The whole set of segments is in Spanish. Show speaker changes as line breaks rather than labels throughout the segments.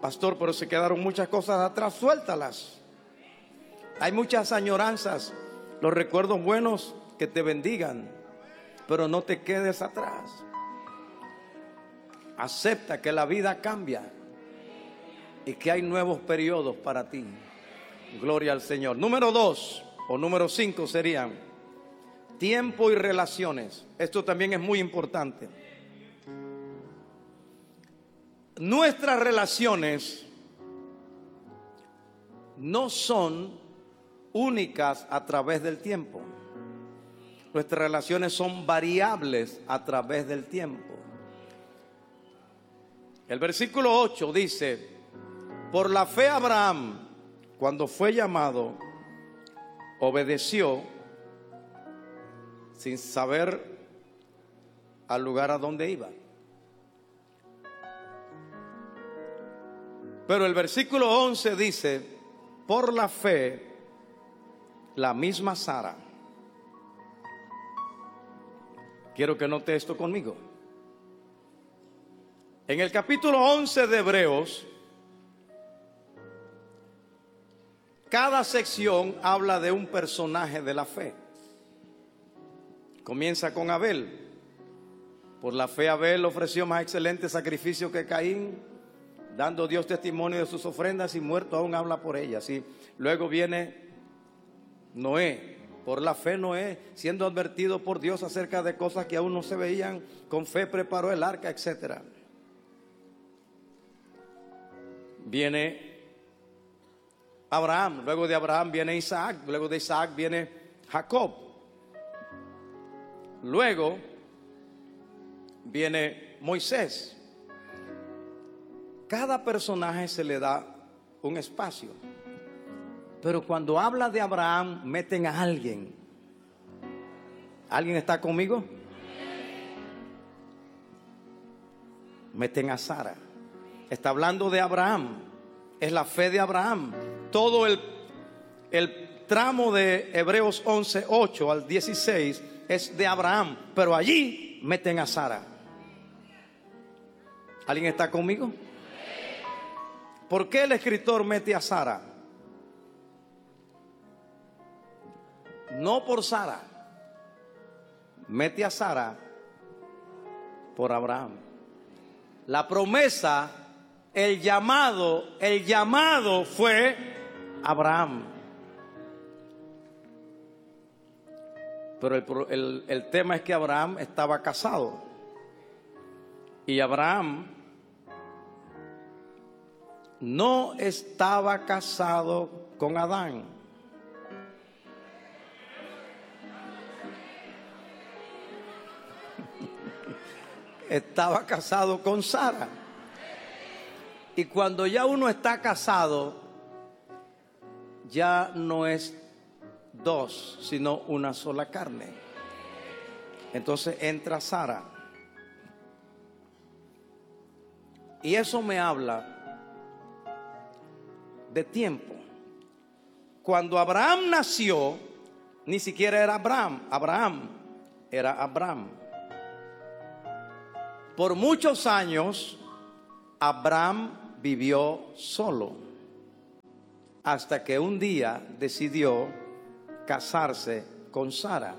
Pastor, pero se quedaron muchas cosas atrás, suéltalas. Hay muchas añoranzas, los recuerdos buenos que te bendigan, pero no te quedes atrás. Acepta que la vida cambia y que hay nuevos periodos para ti. Gloria al Señor. Número 2 o número 5 serían tiempo y relaciones. Esto también es muy importante. Nuestras relaciones no son únicas a través del tiempo. Nuestras relaciones son variables a través del tiempo. El versículo 8 dice: por la fe Abraham, cuando fue llamado, obedeció sin saber al lugar a donde iba. Pero el versículo 11 dice: por la fe, la misma Sara. Quiero que note esto conmigo. En el capítulo 11 de Hebreos, cada sección habla de un personaje de la fe. Comienza con Abel. Por la fe Abel ofreció más excelente sacrificio que Caín, dando Dios testimonio de sus ofrendas, y muerto aún habla por ellas. Y luego viene Noé. Por la fe Noé, siendo advertido por Dios acerca de cosas que aún no se veían, con fe preparó el arca, etc. Viene Abraham, luego de Abraham viene Isaac, luego de Isaac viene Jacob, luego viene Moisés. Cada personaje se le da un espacio, pero cuando habla de Abraham meten a alguien. ¿Alguien está conmigo? Meten a Sara. Está hablando de Abraham, es la fe de Abraham. Todo el tramo de Hebreos 11, 8 al 16 es de Abraham, pero allí meten a Sara. ¿Alguien está conmigo? ¿Por qué el escritor mete a Sara? No por Sara, mete a Sara por Abraham. La promesa, el llamado fue Abraham. Pero el tema es que Abraham estaba casado. Y Abraham no estaba casado con Adán. Estaba casado con Sara. Y cuando ya uno está casado, ya no es dos, sino una sola carne. Entonces entra Sara. Y eso me habla de tiempo. Cuando Abraham nació, ni siquiera era Abraham era Abraham. Por muchos años, Abraham vivió solo, hasta que un día decidió casarse con Sara.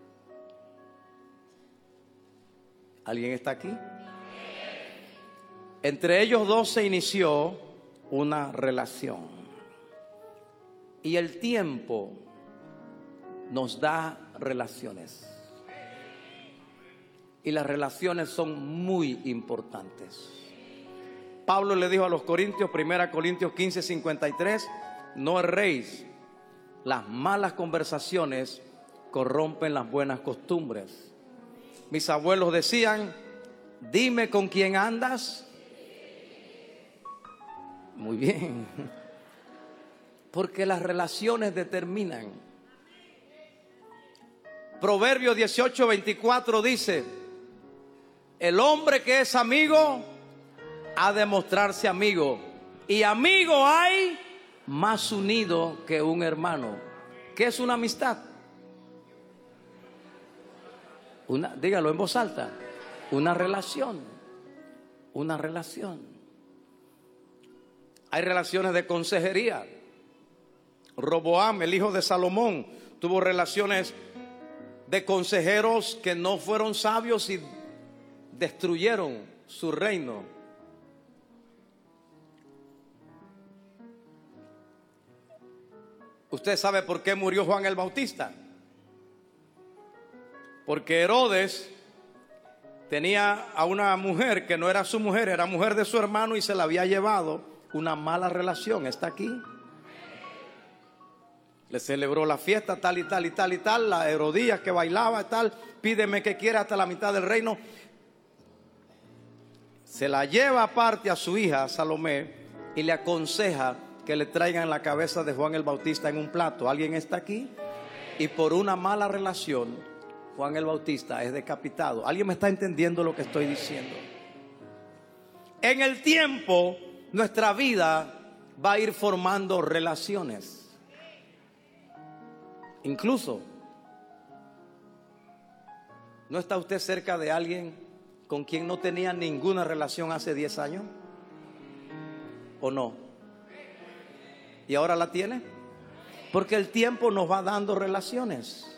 ¿Alguien está aquí? Entre ellos dos se inició una relación. Y el tiempo nos da relaciones. Y las relaciones son muy importantes. Pablo le dijo a los Corintios, 1 Corintios 15, 53, no erréis, las malas conversaciones corrompen las buenas costumbres. Mis abuelos decían, dime con quién andas. Muy bien. Porque las relaciones determinan. Proverbios 18, 24 dice, el hombre que es amigo ha de mostrarse amigo, y amigo hay más unido que un hermano. ¿Qué es una amistad? Dígalo en voz alta. Una relación. Una relación. Hay relaciones de consejería. Roboam, el hijo de Salomón, tuvo relaciones de consejeros que no fueron sabios y destruyeron su reino. ¿Usted sabe por qué murió Juan el Bautista? Porque Herodes tenía a una mujer que no era su mujer, era mujer de su hermano y se la había llevado. Una mala relación. ¿Está aquí? Le celebró la fiesta tal y tal y tal y tal. La Herodías que bailaba tal. Pídeme que quiera hasta la mitad del reino. Se la lleva aparte a su hija Salomé y le aconseja que le traigan la cabeza de Juan el Bautista en un plato. ¿Alguien está aquí? Y por una mala relación, Juan el Bautista es decapitado. ¿Alguien me está entendiendo lo que estoy diciendo? En el tiempo, nuestra vida va a ir formando relaciones. Incluso, ¿no está usted cerca de alguien con quien no tenía ninguna relación hace 10 años? ¿O no? ¿Y ahora la tiene? Porque el tiempo nos va dando relaciones.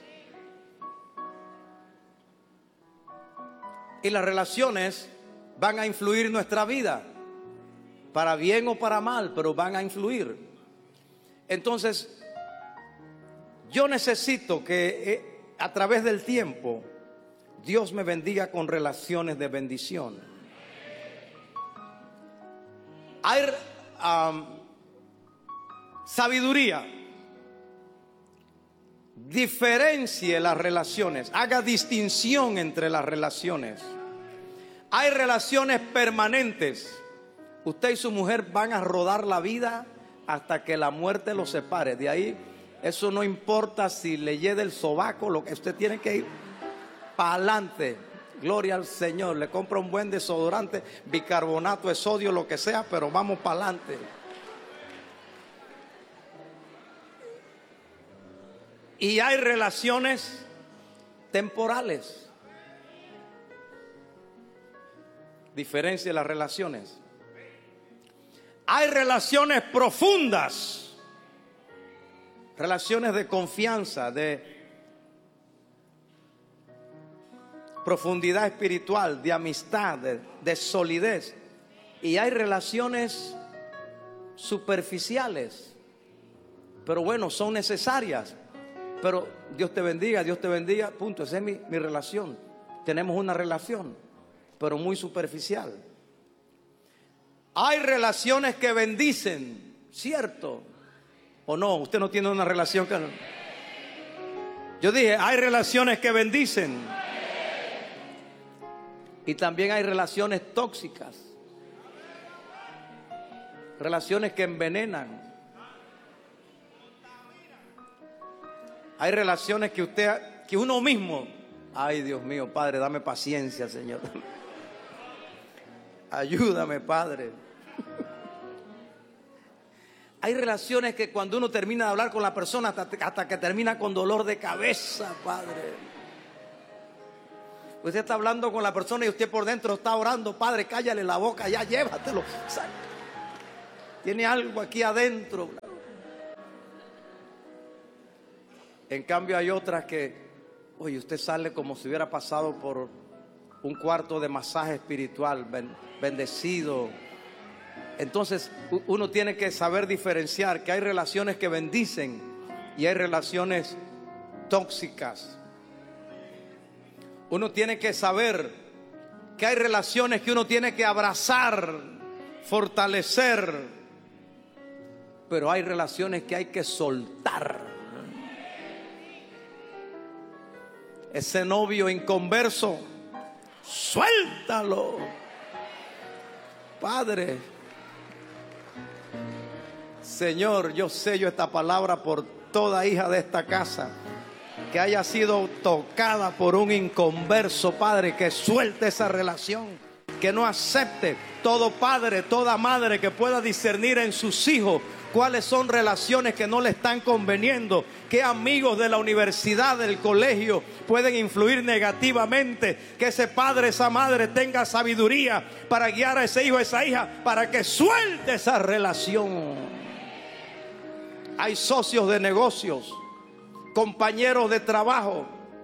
Y las relaciones van a influir en nuestra vida, para bien o para mal, pero van a influir. Entonces, yo necesito que a través del tiempo Dios me bendiga con relaciones de bendición. Hay sabiduría. Diferencie las relaciones, haga distinción entre las relaciones. Hay relaciones permanentes. Usted y su mujer van a rodar la vida hasta que la muerte los separe. De ahí, eso no importa si le hiede el sobaco, lo que usted tiene que ir para adelante. Gloria al Señor. Le compra un buen desodorante, bicarbonato de sodio, lo que sea, pero vamos para adelante. Y hay relaciones temporales. Diferencia de las relaciones. Hay relaciones profundas, relaciones de confianza, de profundidad espiritual, de amistad, de solidez. Y hay relaciones superficiales, pero bueno, son necesarias. Pero Dios te bendiga, punto. Esa es mi relación. Tenemos una relación, pero muy superficial. Hay relaciones que bendicen, ¿cierto? ¿O no? Usted no tiene una relación que... Yo dije, hay relaciones que bendicen. Y también hay relaciones tóxicas. Relaciones que envenenan. Hay relaciones que uno mismo, ay Dios mío, Padre, dame paciencia, Señor. Ayúdame, Padre. Hay relaciones que cuando uno termina de hablar con la persona hasta que termina con dolor de cabeza, Padre. Usted está hablando con la persona y usted por dentro está orando, Padre, cállale la boca, ya llévatelo. Tiene algo aquí adentro. En cambio hay otras que, oye, usted sale como si hubiera pasado por un cuarto de masaje espiritual, bendecido. Entonces uno tiene que saber diferenciar que hay relaciones que bendicen y hay relaciones tóxicas. Uno tiene que saber que hay relaciones que uno tiene que abrazar, fortalecer, pero hay relaciones que hay que soltar. Ese novio inconverso, suéltalo, Padre. Señor, yo sello esta palabra por toda hija de esta casa que haya sido tocada por un inconverso, Padre, que suelte esa relación, que no acepte. Todo padre, toda madre que pueda discernir en sus hijos cuáles son relaciones que no le están conveniendo, qué amigos de la universidad, del colegio pueden influir negativamente, que ese padre, esa madre tenga sabiduría para guiar a ese hijo, a esa hija, para que suelte esa relación. Hay socios de negocios, compañeros de trabajo,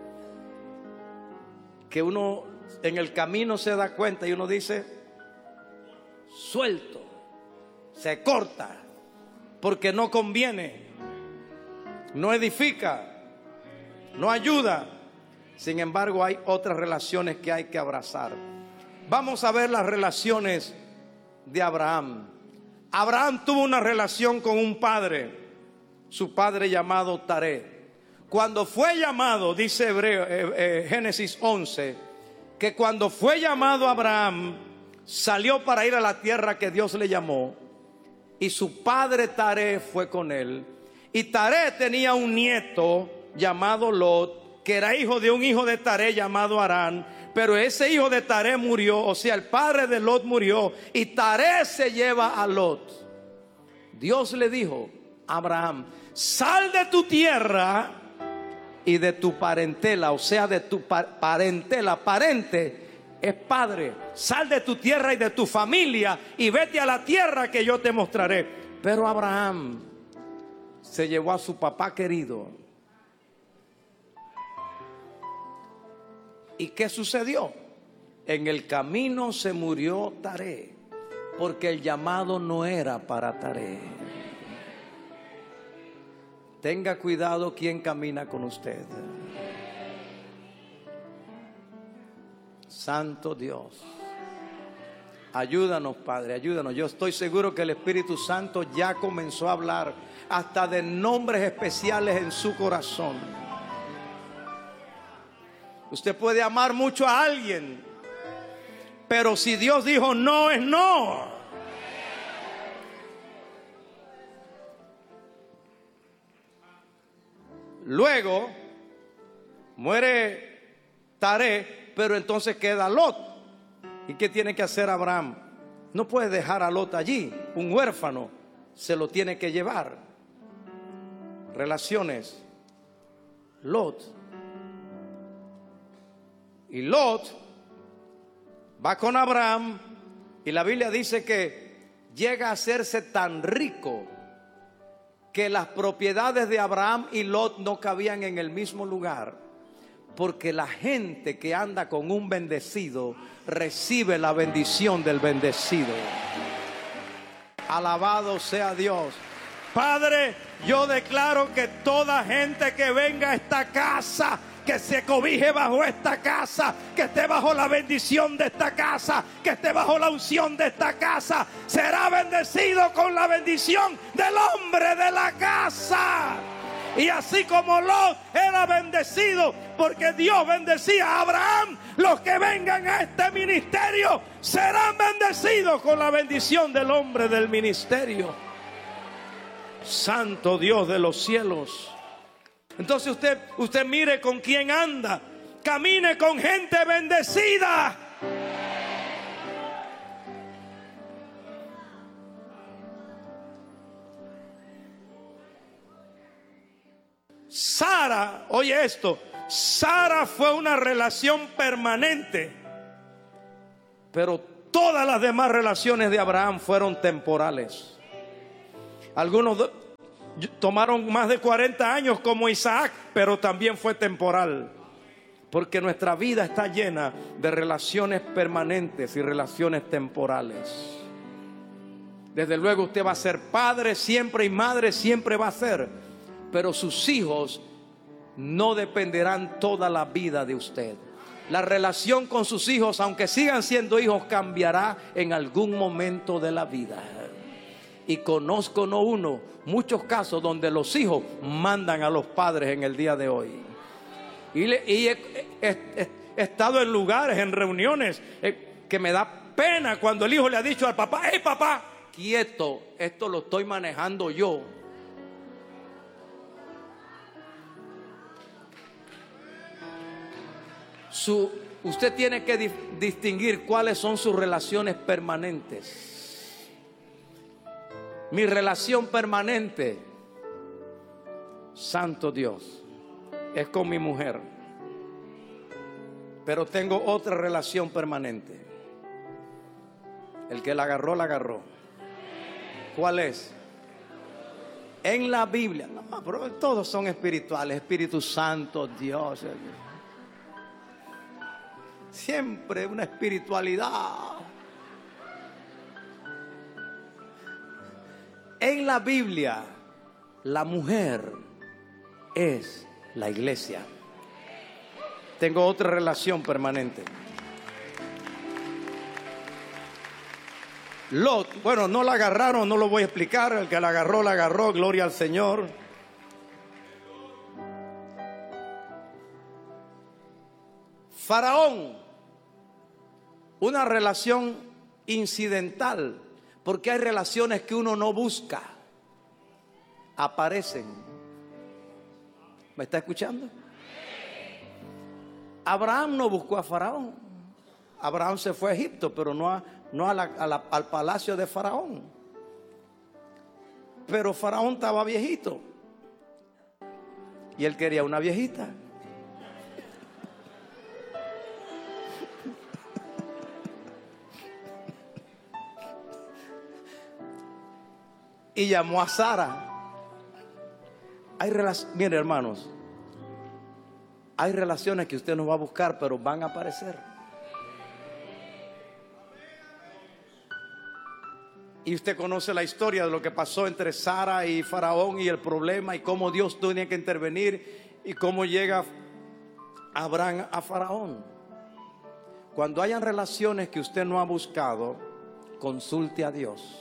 que uno en el camino se da cuenta y uno dice, suelto, se corta, porque no conviene, no edifica, no ayuda. Sin embargo, hay otras relaciones que hay que abrazar. Vamos a ver las relaciones de Abraham. Abraham tuvo una relación con un padre, su padre llamado Taré. Cuando fue llamado, dice Génesis 11, que cuando fue llamado Abraham, salió para ir a la tierra que Dios le llamó, y su padre Taré fue con él. Y Taré tenía un nieto llamado Lot, que era hijo de un hijo de Taré llamado Harán. Pero ese hijo de Taré murió, o sea, el padre de Lot murió, y Taré se lleva a Lot. Dios le dijo a Abraham, sal de tu tierra y de tu parentela, o sea, de tu parentela. Parente es padre. Sal de tu tierra y de tu familia y vete a la tierra que yo te mostraré. Pero Abraham se llevó a su papá querido. ¿Y qué sucedió? En el camino se murió Taré, porque el llamado no era para Taré. Tenga cuidado quien camina con usted. Santo Dios, ayúdanos, Padre, ayúdanos. Yo estoy seguro que el Espíritu Santo ya comenzó a hablar hasta de nombres especiales en su corazón. Usted puede amar mucho a alguien, pero si Dios dijo no, es no. Luego muere Taré, pero entonces queda Lot. ¿Y qué tiene que hacer Abraham? No puede dejar a Lot allí, un huérfano, se lo tiene que llevar. Relaciones, Lot. Y Lot va con Abraham, y la Biblia dice que llega a hacerse tan rico que las propiedades de Abraham y Lot no cabían en el mismo lugar, porque la gente que anda con un bendecido recibe la bendición del bendecido. Alabado sea Dios. Padre, yo declaro que toda gente que venga a esta casa, que se cobije bajo esta casa, que esté bajo la bendición de esta casa, que esté bajo la unción de esta casa, será bendecido con la bendición del hombre de la casa. Y así como Lot era bendecido porque Dios bendecía a Abraham, los que vengan a este ministerio serán bendecidos con la bendición del hombre del ministerio. Santo Dios de los cielos. Entonces usted mire con quién anda. Camine con gente bendecida. Sara, oye esto, Sara fue una relación permanente, pero todas las demás relaciones de Abraham fueron temporales. Algunos tomaron más de 40 años como Isaac, pero también fue temporal. Porque nuestra vida está llena de relaciones permanentes y relaciones temporales. Desde luego usted va a ser padre siempre y madre siempre va a ser, pero sus hijos no dependerán toda la vida de usted. La relación con sus hijos, aunque sigan siendo hijos, cambiará en algún momento de la vida. Y conozco no uno, muchos casos donde los hijos mandan a los padres en el día de hoy. Y he estado en lugares, en reuniones, que me da pena cuando el hijo le ha dicho al papá: hey papá, quieto, esto lo estoy manejando yo. Usted tiene que distinguir cuáles son sus relaciones permanentes. Mi relación permanente, santo Dios, es con mi mujer. Pero tengo otra relación permanente. El que la agarró, la agarró. ¿Cuál es? En la Biblia. No, pero todos son espirituales. Espíritu Santo, Dios. Siempre una espiritualidad. En la Biblia, la mujer es la iglesia. Tengo otra relación permanente. Lot, bueno, no la agarraron, no lo voy a explicar. El que la agarró, gloria al Señor. Faraón, una relación incidental, porque hay relaciones que uno no busca, aparecen. ¿Me está escuchando? Abraham no buscó a Faraón. Abraham se fue a Egipto, pero no al palacio de Faraón. Pero Faraón estaba viejito y él quería una viejita. Y llamó a Sara. Miren, hermanos, hay relaciones que usted no va a buscar, pero van a aparecer. Y usted conoce la historia de lo que pasó entre Sara y Faraón y el problema y cómo Dios tenía que intervenir y cómo llega Abraham a Faraón. Cuando hayan relaciones que usted no ha buscado, consulte a Dios.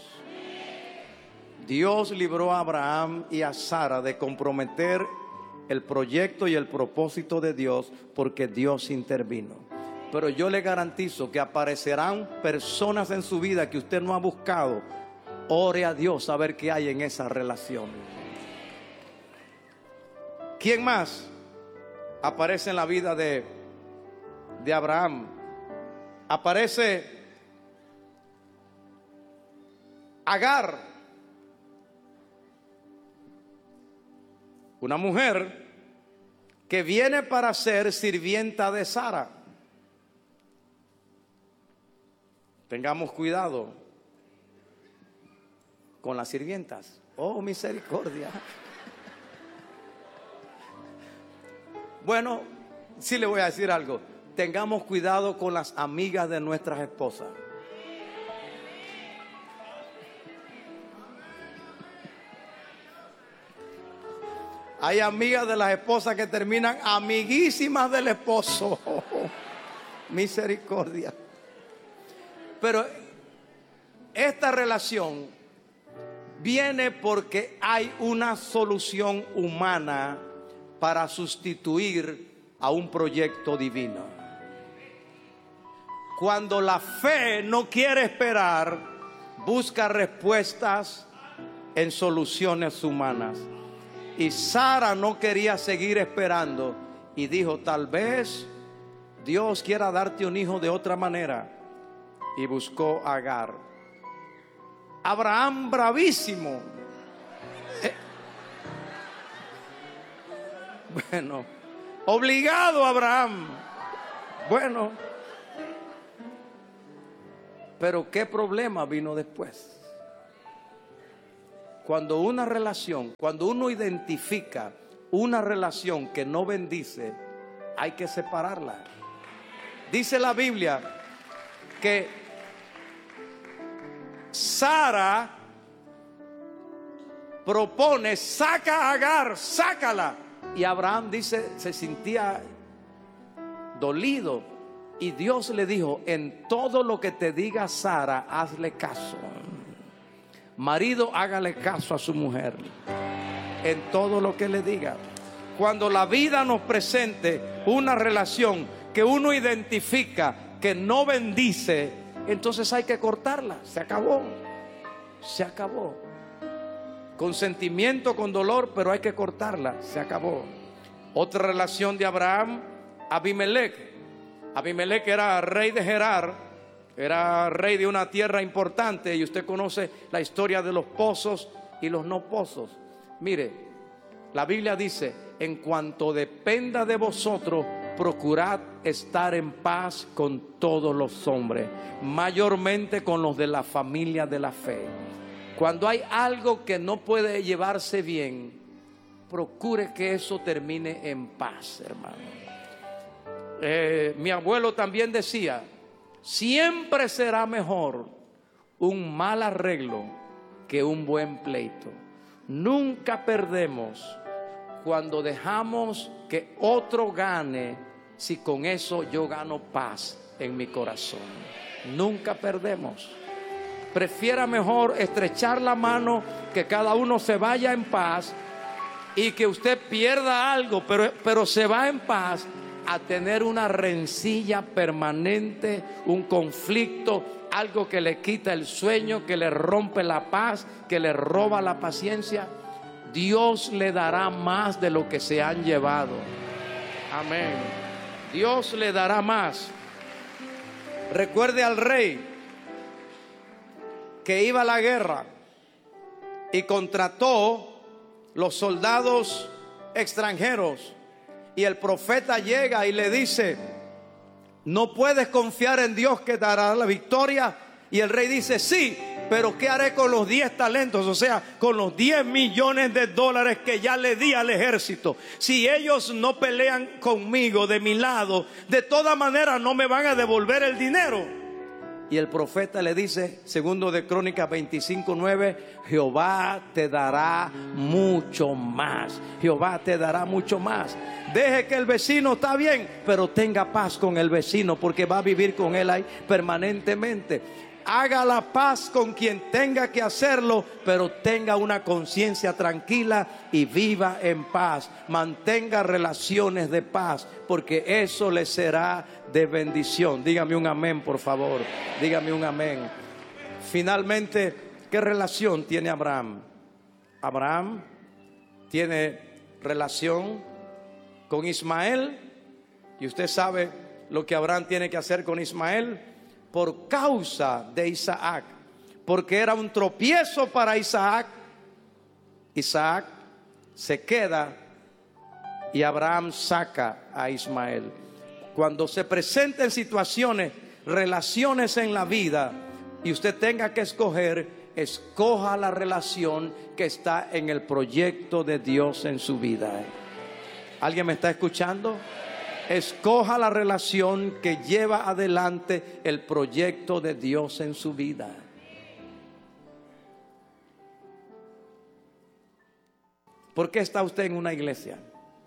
Dios libró a Abraham y a Sara de comprometer el proyecto y el propósito de Dios porque Dios intervino. Pero yo le garantizo que aparecerán personas en su vida que usted no ha buscado. Ore a Dios a ver qué hay en esa relación. ¿Quién más aparece en la vida de Abraham? Aparece Agar, una mujer que viene para ser sirvienta de Sara. Tengamos cuidado con las sirvientas. Oh, misericordia. Bueno, sí le voy a decir algo. Tengamos cuidado con las amigas de nuestras esposas. Hay amigas de las esposas que terminan amiguísimas del esposo. Misericordia. Pero esta relación viene porque hay una solución humana para sustituir a un proyecto divino. Cuando la fe no quiere esperar, busca respuestas en soluciones humanas. Y Sara no quería seguir esperando y dijo: tal vez Dios quiera darte un hijo de otra manera. Y buscó a Agar. Abraham, bravísimo. Bueno, obligado Abraham. Bueno, pero ¿qué problema vino después? Cuando una relación, cuando uno identifica una relación que no bendice, hay que separarla. Dice la Biblia que Sara propone: saca a Agar, sácala. Y Abraham dice, se sentía dolido. Y Dios le dijo: en todo lo que te diga Sara, hazle caso. Marido, hágale caso a su mujer en todo lo que le diga. Cuando la vida nos presente una relación que uno identifica que no bendice, entonces hay que cortarla. Se acabó. Se acabó. Con sentimiento, con dolor, pero hay que cortarla. Se acabó. Otra relación de Abraham, Abimelech. Abimelech era rey de Gerar Era rey de una tierra importante y usted conoce la historia de los pozos y los no pozos. Mire, la Biblia dice: en cuanto dependa de vosotros, procurad estar en paz con todos los hombres, mayormente con los de la familia de la fe. Cuando hay algo que no puede llevarse bien, procure que eso termine en paz, hermano. Mi abuelo también decía: siempre será mejor un mal arreglo que un buen pleito. Nunca perdemos cuando dejamos que otro gane, si con eso yo gano paz en mi corazón. Nunca perdemos. Prefiera mejor estrechar la mano, que cada uno se vaya en paz, y que usted pierda algo, pero se va en paz, a tener una rencilla permanente, un conflicto, algo que le quita el sueño, que le rompe la paz, que le roba la paciencia. Dios le dará más de lo que se han llevado. Amén. Dios le dará más. Recuerde al rey que iba a la guerra y contrató los soldados extranjeros, y el profeta llega y le dice: ¿no puedes confiar en Dios que dará la victoria? Y el rey dice: sí, pero ¿qué haré con los 10 talentos? O sea, con los 10 millones de dólares que ya le di al ejército. Si ellos no pelean conmigo de mi lado, de todas maneras no me van a devolver el dinero. Y el profeta le dice, segundo de Crónicas 25:9: Jehová te dará mucho más. Jehová te dará mucho más. Deje que el vecino, está bien, pero tenga paz con el vecino, porque va a vivir con él ahí permanentemente. Haga la paz con quien tenga que hacerlo, pero tenga una conciencia tranquila y viva en paz. Mantenga relaciones de paz, porque eso le será de bendición. Dígame un amén, por favor. Dígame un amén. Finalmente, ¿qué relación tiene Abraham? Abraham tiene relación con Ismael, y usted sabe lo que Abraham tiene que hacer con Ismael. Por causa de Isaac, porque era un tropiezo para Isaac, Isaac se queda y Abraham saca a Ismael. Cuando se presenten situaciones, relaciones en la vida, y usted tenga que escoger, escoja la relación que está en el proyecto de Dios en su vida. ¿Alguien me está escuchando? Escoja la relación que lleva adelante el proyecto de Dios en su vida. ¿Por qué está usted en una iglesia?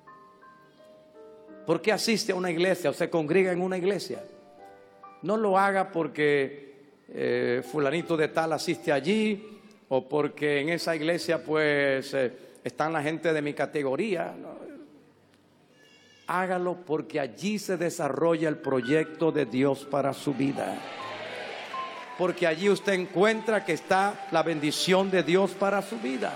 ¿Por qué asiste a una iglesia o se congrega en una iglesia? No lo haga porque fulanito de tal asiste allí, o porque en esa iglesia pues están la gente de mi categoría. No. Hágalo porque allí se desarrolla el proyecto de Dios para su vida. Porque allí usted encuentra que está la bendición de Dios para su vida.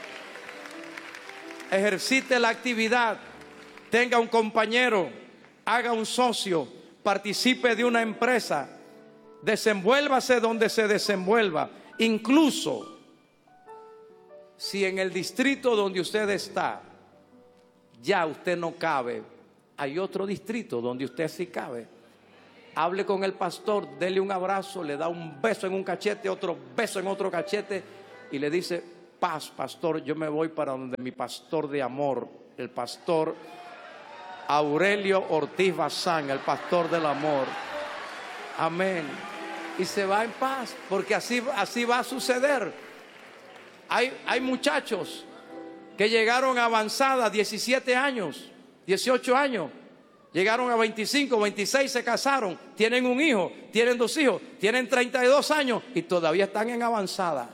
Ejercite la actividad, tenga un compañero, haga un socio, participe de una empresa, desenvuélvase donde se desenvuelva. Incluso si en el distrito donde usted está ya usted no cabe, hay otro distrito donde usted sí cabe. Hable con el pastor, dele un abrazo, le da un beso en un cachete, otro beso en otro cachete, y le dice: paz, pastor, yo me voy para donde mi pastor de amor, el pastor Aurelio Ortiz Bazán, el pastor del amor. Amén. Y se va en paz, porque así va a suceder. Hay muchachos que llegaron a avanzada, 17 años, 18 años, llegaron a 25, 26, se casaron, tienen un hijo, tienen 2 hijos, tienen 32 años y todavía están en avanzada.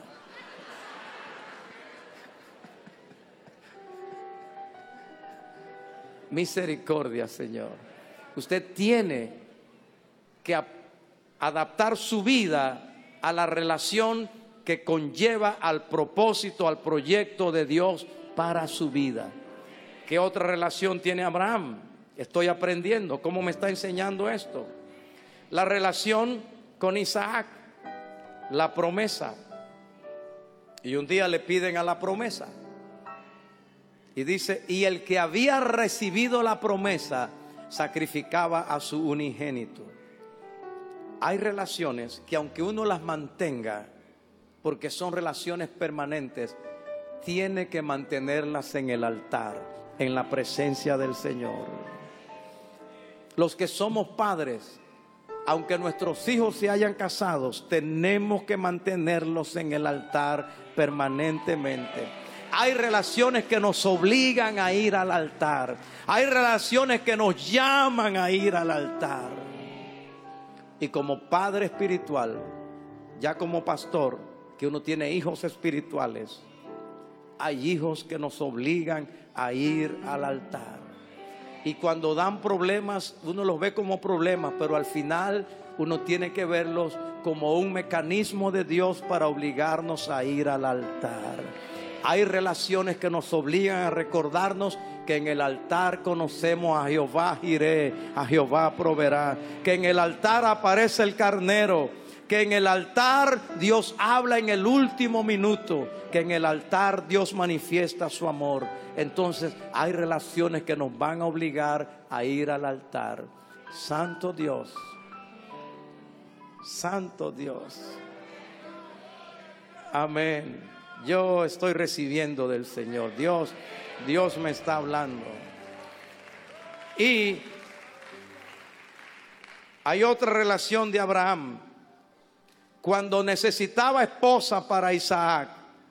Misericordia, Señor. Usted tiene que adaptar su vida a la relación que conlleva al propósito, al proyecto de Dios para su vida. ¿Qué otra relación tiene Abraham? Estoy aprendiendo. ¿Cómo me está enseñando esto? La relación con Isaac, la promesa. Y un día le piden a la promesa. Y dice, y el que había recibido la promesa sacrificaba a su unigénito. Hay relaciones que aunque uno las mantenga, porque son relaciones permanentes, tiene que mantenerlas en el altar, en la presencia del Señor. Los que somos padres, aunque nuestros hijos se hayan casado, tenemos que mantenerlos en el altar permanentemente. Hay relaciones que nos obligan a ir al altar. Hay relaciones que nos llaman a ir al altar. Y como padre espiritual, ya como pastor, que uno tiene hijos espirituales, hay hijos que nos obligan a ir al altar. Y cuando dan problemas, uno los ve como problemas, pero al final uno tiene que verlos como un mecanismo de Dios para obligarnos a ir al altar. Hay relaciones que nos obligan a recordarnos que en el altar conocemos a Jehová Jireh, a Jehová proveerá, que en el altar aparece el carnero, que en el altar Dios habla en el último minuto, que en el altar Dios manifiesta su amor. Entonces hay relaciones que nos van a obligar a ir al altar. Santo Dios, Santo Dios. Amén. Yo estoy recibiendo del Señor. Dios me está hablando. Y hay otra relación de Abraham. Cuando necesitaba esposa para Isaac,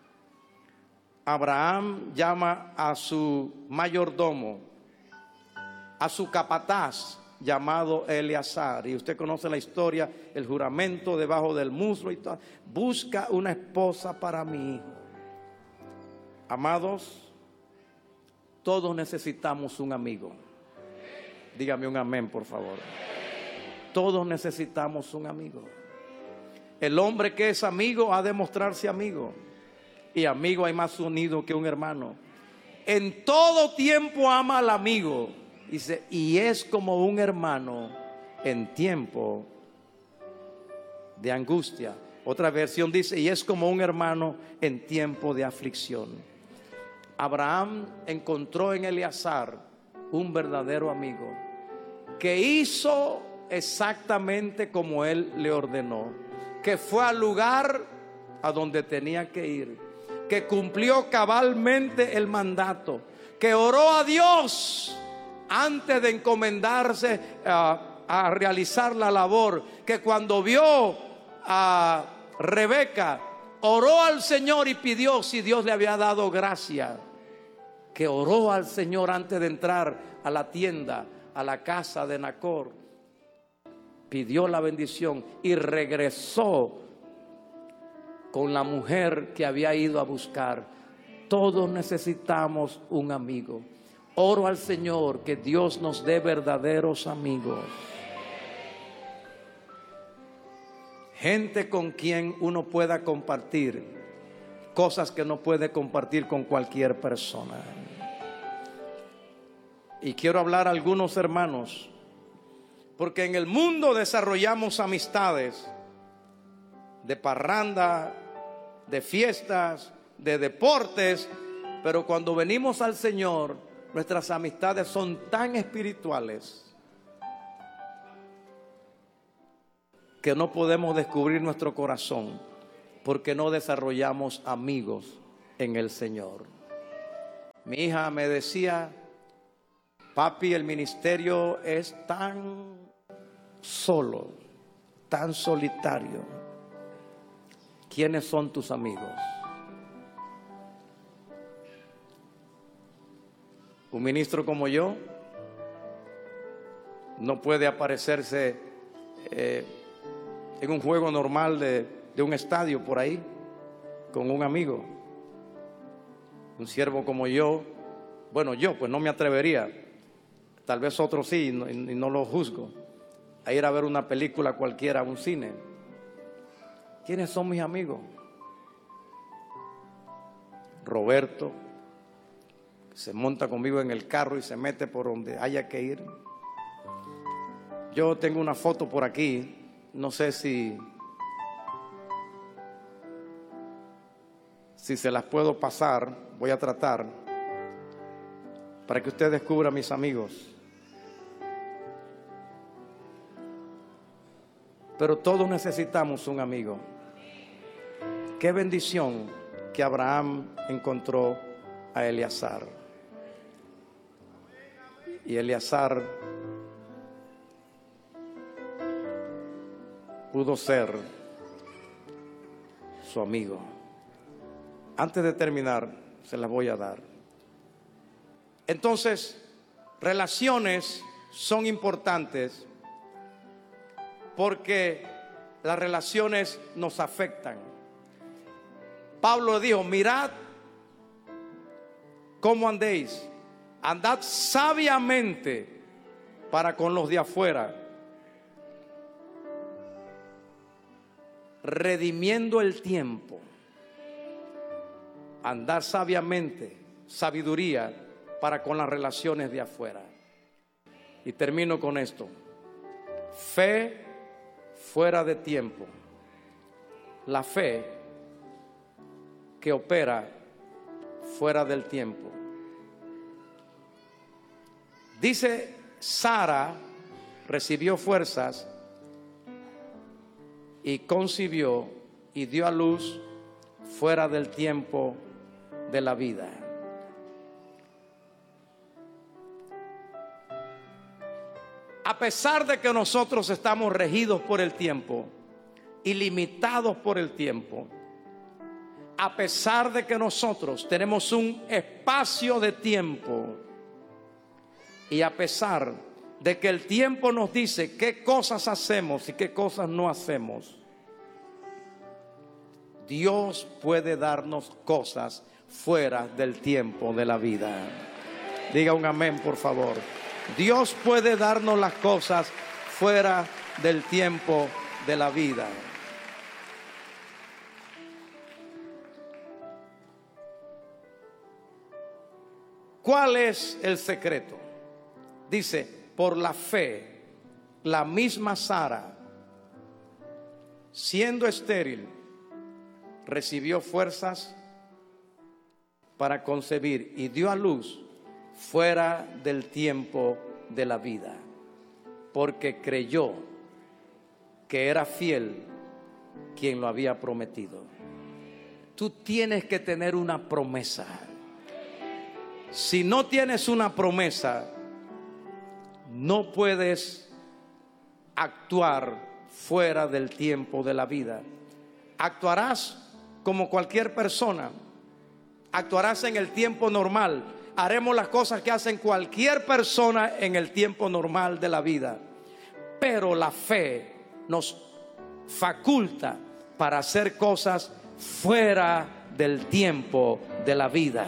Abraham llama a su mayordomo, a su capataz llamado Eleazar. Y usted conoce la historia, el juramento debajo del muslo y todo. Busca una esposa para mi hijo. Amados, todos necesitamos un amigo. Dígame un amén, por favor. Todos necesitamos un amigo. El hombre que es amigo ha de mostrarse amigo. Y amigo hay más unido que un hermano. En todo tiempo ama al amigo. Dice, y es como un hermano en tiempo de angustia. Otra versión dice, y es como un hermano en tiempo de aflicción. Abraham encontró en Eleazar un verdadero amigo que hizo exactamente como él le ordenó, que fue al lugar a donde tenía que ir, que cumplió cabalmente el mandato, que oró a Dios antes de encomendarse a realizar la labor, que cuando vio a Rebeca, oró al Señor y pidió si Dios le había dado gracia, que oró al Señor antes de entrar a la tienda, a la casa de Nacor, pidió la bendición y regresó con la mujer que había ido a buscar. Todos necesitamos un amigo. Oro al Señor que Dios nos dé verdaderos amigos. Gente con quien uno pueda compartir cosas que no puede compartir con cualquier persona. Y quiero hablar a algunos hermanos, porque en el mundo desarrollamos amistades de parranda, de fiestas, de deportes, pero cuando venimos al Señor, nuestras amistades son tan espirituales que no podemos descubrir nuestro corazón, porque no desarrollamos amigos en el Señor. Mi hija me decía, papi, el ministerio es tan solo, tan solitario. ¿Quiénes son tus amigos? Un ministro como yo no puede aparecerse en un juego normal de un estadio por ahí con un amigo. Un siervo como yo, bueno, yo pues no me atrevería, tal vez otros sí, y no lo juzgo, a ir a ver una película cualquiera a un cine. ¿Quiénes son mis amigos? Roberto, se monta conmigo en el carro y se mete por donde haya que ir. Yo tengo una foto por aquí no sé si se las puedo pasar. Voy a tratar para que usted descubra, mis amigos. Pero todos necesitamos un amigo. Qué bendición que Abraham encontró a Eleazar. Y Eleazar pudo ser su amigo. Antes de terminar, se las voy a dar. Entonces, relaciones son importantes porque las relaciones nos afectan. Pablo dijo: mirad cómo andéis, andad sabiamente para con los de afuera, redimiendo el tiempo. Andar sabiamente, sabiduría para con las relaciones de afuera. Y termino con esto: fe fuera de tiempo. La fe que opera fuera del tiempo. Dice, Sara recibió fuerzas y concibió y dio a luz fuera del tiempo de la vida. A pesar de que nosotros estamos regidos por el tiempo y limitados por el tiempo, a pesar de que nosotros tenemos un espacio de tiempo, y a pesar de que el tiempo nos dice qué cosas hacemos y qué cosas no hacemos, Dios puede darnos cosas fuera del tiempo de la vida. Diga un amén, por favor. Dios puede darnos las cosas fuera del tiempo de la vida. ¿Cuál es el secreto? Dice, por la fe, la misma Sara, siendo estéril, recibió fuerzas para concebir y dio a luz fuera del tiempo de la vida, porque creyó que era fiel quien lo había prometido. Tú tienes que tener una promesa. Si no tienes una promesa, no puedes actuar fuera del tiempo de la vida. Actuarás como cualquier persona, actuarás en el tiempo normal. Haremos las cosas que hacen cualquier persona en el tiempo normal de la vida. Pero la fe nos faculta para hacer cosas fuera del tiempo de la vida.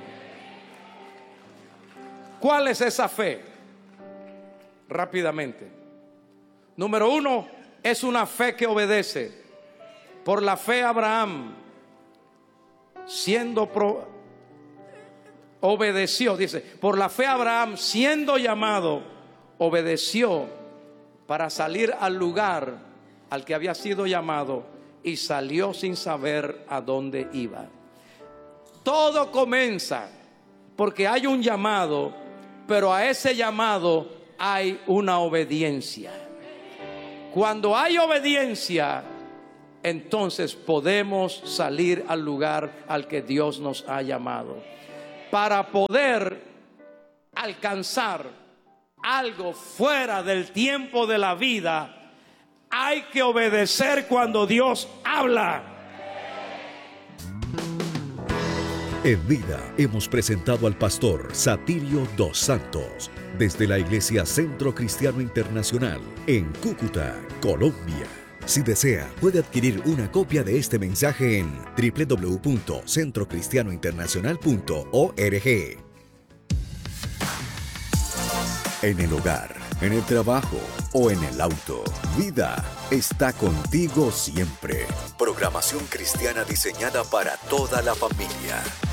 ¿Cuál es esa fe? Rápidamente. Número 1, es una fe que obedece. Por la fe Abraham, obedeció, dice, por la fe Abraham, siendo llamado, obedeció para salir al lugar al que había sido llamado, y salió sin saber a dónde iba. Todo comienza porque hay un llamado, pero a ese llamado hay una obediencia. Cuando hay obediencia, entonces podemos salir al lugar al que Dios nos ha llamado. Para poder alcanzar algo fuera del tiempo de la vida, hay que obedecer cuando Dios habla.
En vida hemos presentado al pastor Satirio dos Santos desde la Iglesia Centro Cristiano Internacional en Cúcuta, Colombia. Si desea, puede adquirir una copia de este mensaje en www.centrocristianointernacional.org. En el hogar, en el trabajo o en el auto, Vida está contigo siempre. Programación cristiana diseñada para toda la familia.